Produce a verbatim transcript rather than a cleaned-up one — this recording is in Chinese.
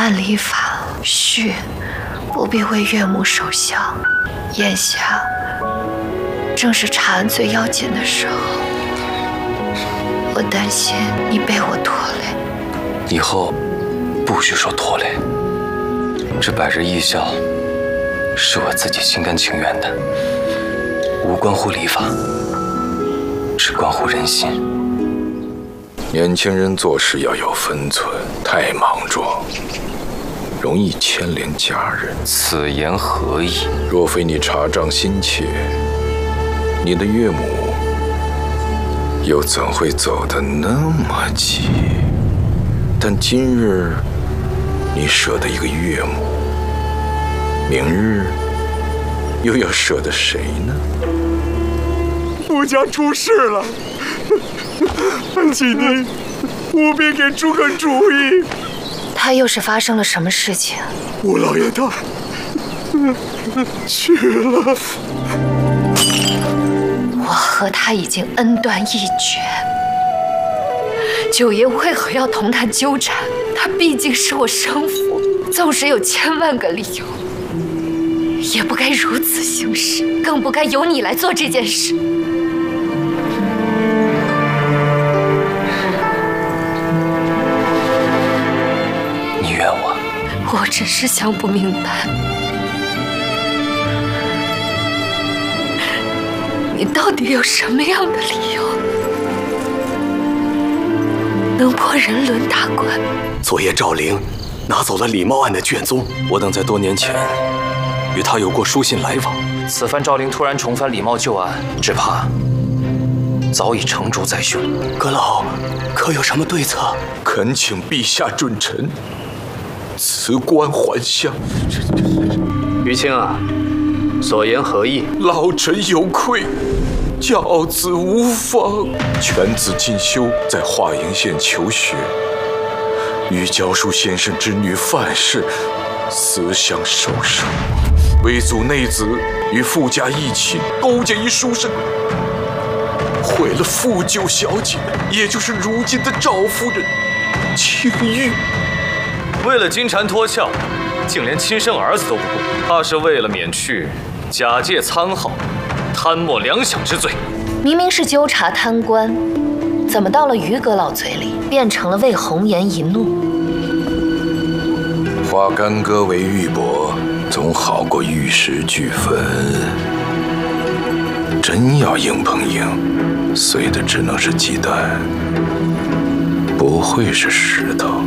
按礼法，婿不必为岳母守孝。眼下正是查案最要紧的时候，我担心你被我拖累。 以后不许说拖累。这百日义孝是我自己心甘情愿的，无关乎礼法，只关乎人心。 年轻人做事要有分寸，太莽撞，容易牵连家人。 此言何意？ 若非你查账心切，你的岳母又怎会走得那么急？但今日你舍得一个岳母，明日又要舍得谁呢？ 傅家出事了，请您务必给出个主意。 他又是发生了什么事情？ 吴老爷他去了。 我和他已经恩断义绝，九爷为何要同他纠缠？他毕竟是我生父，纵使有千万个理由，也不该如此行事，更不该由你来做这件事。 你怨我？ 我只是想不明白，你到底有什么样的理由，能破人伦大关？ 昨夜赵灵拿走了李茂案的卷宗， 我等在多年前与他有过书信来往，此番赵灵突然重翻李茂旧案，只怕早已成竹在胸。 阁老可有什么对策？ 恳请陛下准臣辞官还乡。 于清啊，所言何意？ 老臣有愧，教子无方。犬子进修，在华阴县求学，与教书先生之女范氏私相授受，为阻内子与富家义亲勾结一书生，毁了富九小姐，也就是如今的赵夫人清玉。 为了金蝉脱壳，竟连亲生儿子都不顾，怕是为了免去假借参号、贪墨粮饷之罪。 明明是纠察贪官，怎么到了于阁老嘴里，变成了为红颜一怒？ 化干戈为玉帛，总好过玉石俱焚。真要硬碰硬，碎的只能是鸡蛋，不会是石头。